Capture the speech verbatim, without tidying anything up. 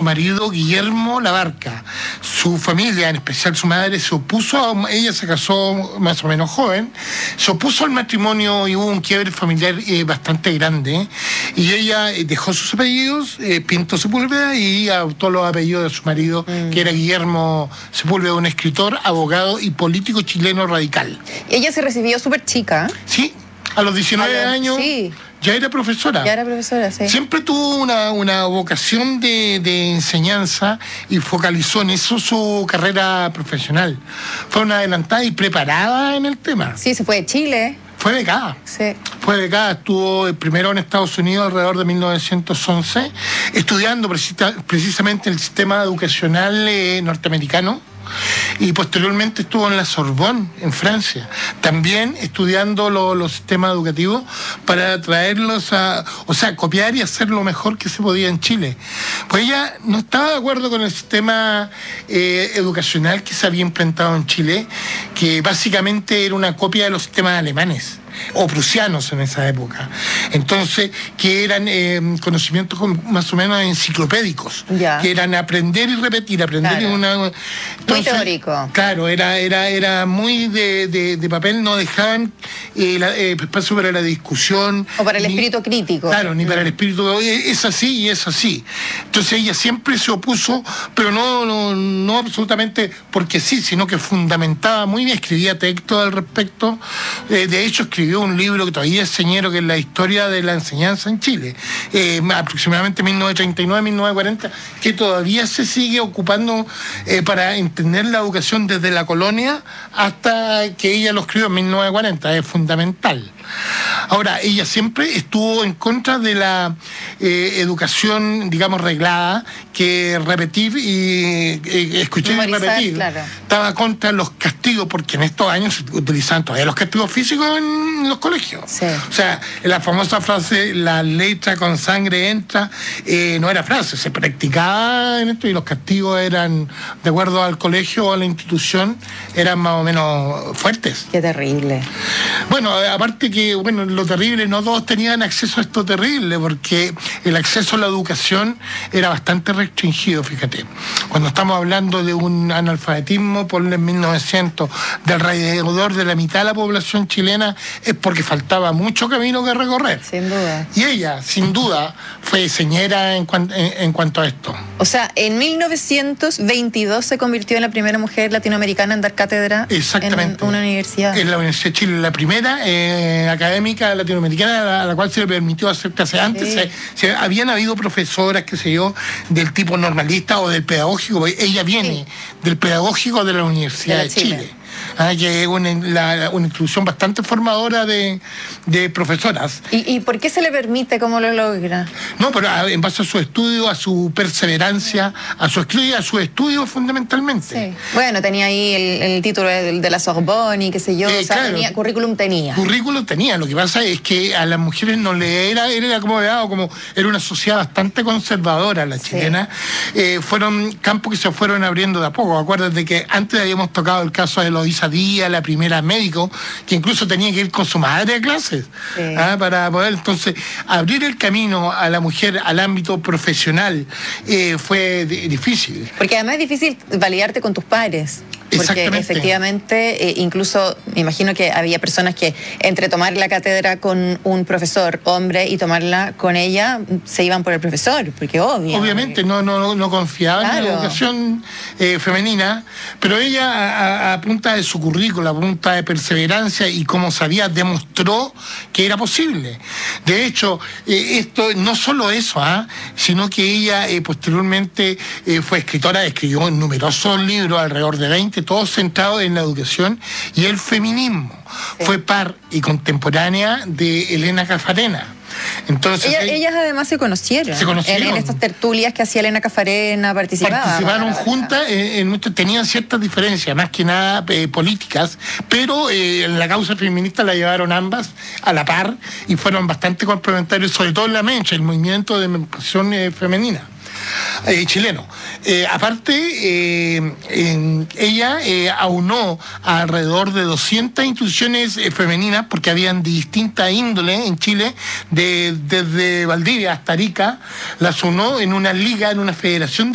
marido Guillermo Labarca. Su familia, en especial su madre, se opuso, a, ella se casó más o menos joven, se opuso al matrimonio y hubo un quiebre familiar eh, bastante grande, ¿eh? Y ella eh, dejó sus apellidos, eh, Pinto Sepúlveda, y adoptó los apellidos de su marido, mm. que era Guillermo Sepúlveda, un escritor, abogado y político chileno radical. Ella se recibió súper chica. Sí, a los diecinueve años. Sí. Ya era profesora. Ya era profesora, sí. Siempre tuvo una, una vocación de, de enseñanza y focalizó en eso su carrera profesional. Fue una adelantada y preparada en el tema. Sí, se fue de Chile. Fue becada. Sí. Fue becada, estuvo primero en Estados Unidos alrededor de mil novecientos once, estudiando precisa, precisamente el sistema educacional eh, norteamericano. Y posteriormente estuvo en la Sorbonne, en Francia, también estudiando lo, los sistemas educativos para traerlos a, o sea, copiar y hacer lo mejor que se podía en Chile. Pues ella no estaba de acuerdo con el sistema eh, educacional que se había implantado en Chile, que básicamente era una copia de los sistemas alemanes o prusianos en esa época. Entonces, que eran eh, conocimientos más o menos enciclopédicos, ya. que eran aprender y repetir, aprender claro. en una... Entonces, muy teórico. Claro, era, era, era muy de, de, de papel, no dejaban eh, la, eh, espacio para la discusión. O para el ni, espíritu crítico. Claro, ni mm. para el espíritu, es así y es así. Entonces ella siempre se opuso, pero no, no, no absolutamente porque sí, sino que fundamentaba muy bien, escribía textos al respecto. Eh, de hecho, escribió un libro que todavía es señero, que es la historia de la enseñanza en Chile, eh, aproximadamente mil novecientos treinta y nueve a mil novecientos cuarenta, que todavía se sigue ocupando eh, para entender la educación desde la colonia hasta que ella lo escribió en mil novecientos cuarenta, es fundamental. Ahora, ella siempre estuvo en contra de la eh, educación, digamos, reglada, que repetir y eh, escuchar y repetir. Claro. Estaba contra los castigos, porque en estos años se utilizaban todavía los castigos físicos en los colegios. Sí. O sea, la famosa frase, la letra con sangre entra, eh, no era frase, se practicaba en esto y los castigos eran, de acuerdo al colegio o a la institución, eran más o menos fuertes. Qué terrible. Bueno, aparte que, bueno, lo terrible, no todos tenían acceso a esto terrible, porque el acceso a la educación era bastante restringido, fíjate. Cuando estamos hablando de un analfabetismo, por en mil novecientos, de alrededor de la mitad de la población chilena, es porque faltaba mucho camino que recorrer. Sin duda. Y ella, sin duda, fue señera en, cuan, en, en cuanto a esto. O sea, en mil novecientos veintidós se convirtió en la primera mujer latinoamericana en dar cátedra en una universidad. En la Universidad de Chile, la primera eh, académica latinoamericana a la, a la cual se le permitió hacer clases. Antes sí. se, se, habían habido profesoras, qué sé yo, del tipo normalista o del pedagógico. Ella viene sí. del pedagógico de la Universidad de, de Chile. Chile. Ah, que es una, la, una institución bastante formadora de, de profesoras. ¿Y, ¿Y por qué se le permite? ¿Cómo lo logra? No, pero a, en base a su estudio, a su perseverancia, a su estudio, a su estudio fundamentalmente. Sí. Bueno, tenía ahí el, el título de, de la Sorbonne y qué sé yo, eh, o sea, claro, tenía, currículum tenía. Currículum tenía, lo que pasa es que a las mujeres no le era, era como, como era una sociedad bastante conservadora la chilena, sí. eh, fueron campos que se fueron abriendo de a poco. Acuérdate que antes habíamos tocado el caso de Eloísa Díaz, la primera médico, que incluso tenía que ir con su madre a clases, sí. ¿ah? Para poder entonces abrir el camino a la mujer al ámbito profesional eh, fue de, difícil. Porque además es difícil validarte con tus pares. Porque efectivamente, eh, incluso me imagino que había personas que entre tomar la cátedra con un profesor hombre y tomarla con ella, se iban por el profesor, porque obvio. Obviamente, no, no, no confiaban claro. en la educación eh, femenina, pero ella a, a punta de su currícula, a punta de perseverancia y como sabía, demostró que era posible. De hecho, eh, esto no solo eso, ¿ah? sino que ella eh, posteriormente eh, fue escritora, escribió numerosos libros, alrededor de veinte, todos centrados en la educación y el feminismo. Sí. Fue par y contemporánea de Elena Caffarena. Entonces, Ella, ellas además se conocieron, se conocieron. En, en estas tertulias que hacía Elena Caffarena, participaban. Participaron juntas, eh, en, tenían ciertas diferencias, más que nada eh, políticas, pero eh, en la causa feminista la llevaron ambas a la par y fueron bastante complementarios, sobre todo en la Mencha, el movimiento de emancipación eh, femenina. Eh, chileno. Eh, aparte, eh, en, ella eh, aunó a alrededor de doscientas instituciones eh, femeninas, porque habían de distinta índole en Chile, de, desde Valdivia hasta Arica, las unó en una liga, en una federación de